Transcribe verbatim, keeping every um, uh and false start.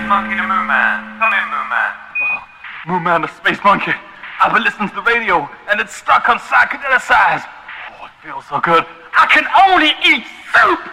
Monkey to Moon Man. Come in, Moon Man. Oh, Moon Man, the space monkey. I've been listening to the radio, and it's stuck on psychedelicized. Oh, it feels so good. I can only eat soup!